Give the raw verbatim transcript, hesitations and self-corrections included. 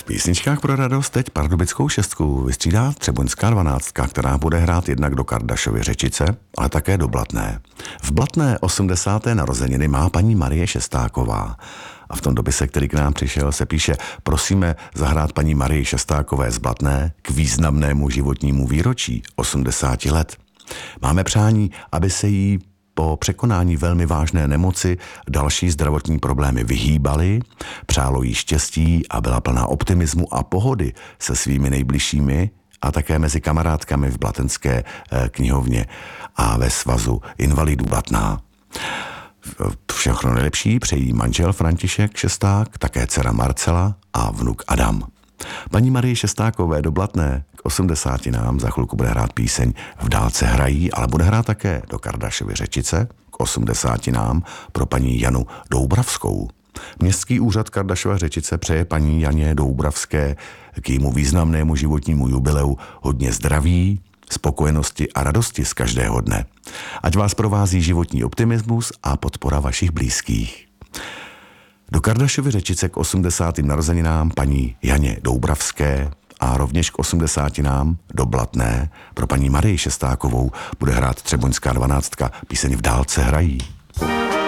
písničkách pro radost teď pardubickou šestku vystřídá třeboňská dvanáctka, která bude hrát jednak do Kardašovy Řečice, ale také do Blatné. V Blatné osmdesáté narozeniny má paní Marie Šestáková. A v tom dopise, který k nám přišel, se píše: prosíme zahrát paní Marii Šestákové z Blatné k významnému životnímu výročí osmdesáti let. Máme přání, aby se jí po překonání velmi vážné nemoci další zdravotní problémy vyhýbaly, přálo jí štěstí a byla plná optimismu a pohody se svými nejbližšími a také mezi kamarádkami v Blatenské knihovně a ve svazu invalidů Blatná. Všechno nejlepší přejí manžel František Šesták, také dcera Marcela a vnuk Adam. Paní Marii Šestákové do Blatné k osmdesátinám za chvilku bude hrát píseň V dálce hrají, ale bude hrát také do Kardašovy Řečice k osmdesátinám pro paní Janu Doubravskou. Městský úřad Kardašova Řečice přeje paní Janě Doubravské k jejímu významnému životnímu jubileu hodně zdraví, spokojenosti a radosti z každého dne. Ať vás provází životní optimismus a podpora vašich blízkých. Do Kardašovy Řečice k osmdesátým narozeninám paní Janě Doubravské a rovněž k osmdesátinám do Blatné pro paní Marii Šestákovou bude hrát třeboňská dvanáctka píseň V dálce hrají.